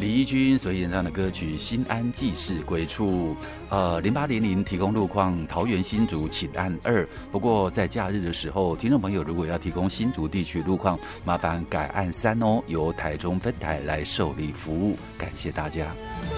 李翊君所演唱的歌曲《心安即是归处》。0800提供路况，桃园新竹请按2。不过在假日的时候，听众朋友如果要提供新竹地区路况，麻烦改按3哦，由台中分台来受理服务。感谢大家。